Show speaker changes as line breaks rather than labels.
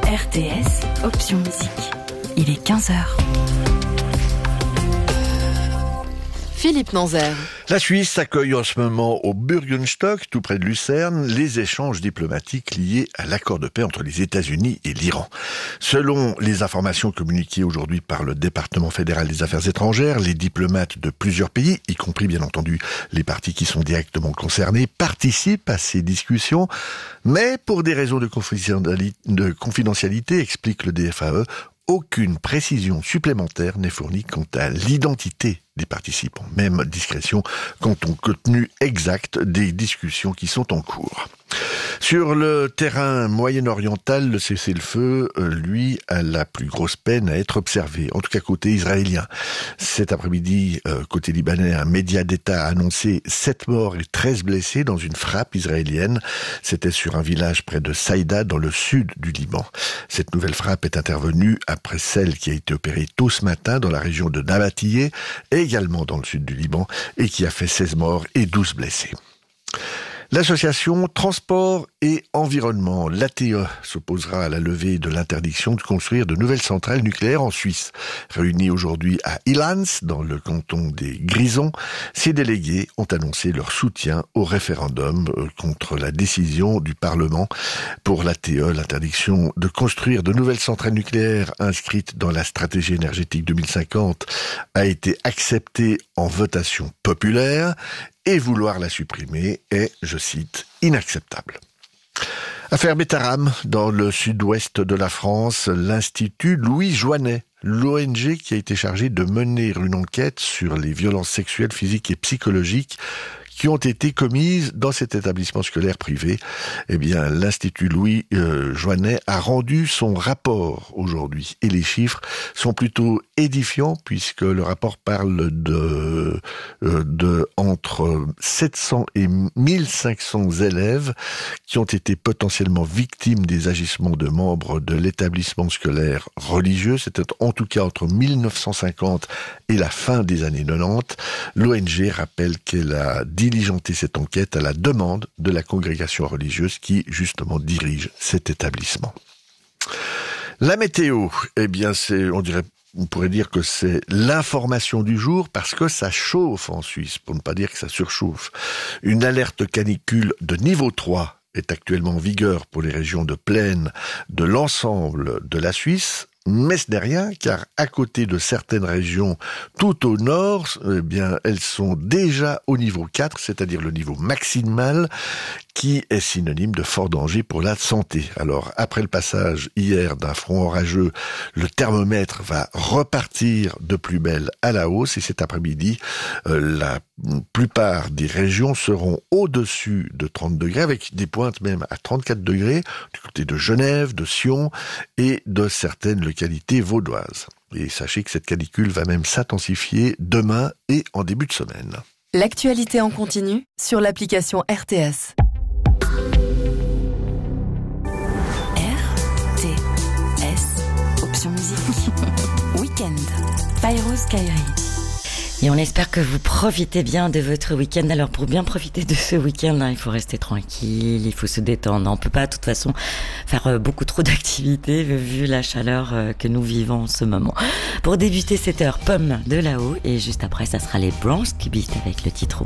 RTS, option musique. Il est 15h. Philippe Nanzer.
La Suisse accueille en ce moment au Bürgenstock, tout près de Lucerne, les échanges diplomatiques liés à l'accord de paix entre les États-Unis et l'Iran. Selon les informations communiquées aujourd'hui par le département fédéral des affaires étrangères, les diplomates de plusieurs pays, y compris bien entendu les partis qui sont directement concernés, participent à ces discussions, mais pour des raisons de confidentialité, explique le DFAE, aucune précision supplémentaire n'est fournie quant à l'identité des participants, même discrétion quant au contenu exact des discussions qui sont en cours. Sur le terrain moyen-oriental, le cessez-le-feu, lui, a la plus grosse peine à être observé, en tout cas côté israélien. Cet après-midi, côté libanais, un média d'État a annoncé 7 morts et 13 blessés dans une frappe israélienne. C'était sur un village près de Saïda, dans le sud du Liban. Cette nouvelle frappe est intervenue après celle qui a été opérée tôt ce matin dans la région de Nabatiyeh, également dans le sud du Liban, et qui a fait 16 morts et 12 blessés. L'association Transport et Environnement, l'ATE, s'opposera à la levée de l'interdiction de construire de nouvelles centrales nucléaires en Suisse. Réunis aujourd'hui à Ilans, dans le canton des Grisons, ces délégués ont annoncé leur soutien au référendum contre la décision du Parlement pour l'ATE. L'interdiction de construire de nouvelles centrales nucléaires inscrites dans la stratégie énergétique 2050 a été acceptée en votation populaire. Et vouloir la supprimer est, je cite, inacceptable. Affaire Bétarame, dans le sud-ouest de la France, l'Institut Louis Joinet, l'ONG qui a été chargée de mener une enquête sur les violences sexuelles, physiques et psychologiques qui ont été commises dans cet établissement scolaire privé. Eh bien, l'Institut Louis Joinet a rendu son rapport aujourd'hui. Et les chiffres sont plutôt édifiants puisque le rapport parle de entre 700 et 1500 élèves qui ont été potentiellement victimes des agissements de membres de l'établissement scolaire religieux. C'était en tout cas entre 1950 et la fin des années 90. L'ONG rappelle qu'elle a diligenté cette enquête à la demande de la congrégation religieuse qui, justement, dirige cet établissement. La météo, eh bien, on pourrait dire que c'est l'information du jour parce que ça chauffe en Suisse, pour ne pas dire que ça surchauffe. Une alerte canicule de niveau 3 est actuellement en vigueur pour les régions de plaine de l'ensemble de la Suisse. Mais ce n'est rien, car à côté de certaines régions tout au nord, eh bien, elles sont déjà au niveau 4, c'est-à-dire le niveau maximal, qui est synonyme de fort danger pour la santé. Alors, après le passage hier d'un front orageux, le thermomètre va repartir de plus belle à la hausse, et cet après-midi, la plupart des régions seront au-dessus de 30 degrés, avec des pointes même à 34 degrés, du côté de Genève, de Sion, et de certaines localités vaudoises. Et sachez que cette canicule va même s'intensifier demain et en début de semaine.
L'actualité en continu sur l'application RTS. RTS, option musique. Week-end, Pyros Kairi.
Et on espère que vous profitez bien de votre week-end. Alors pour bien profiter de ce week-end, il faut rester tranquille, il faut se détendre. On peut pas de toute façon faire beaucoup trop d'activités vu la chaleur que nous vivons en ce moment. Pour débuter cette heure, Pomme de là-haut, et juste après ça sera les Bronx qui beat avec le titre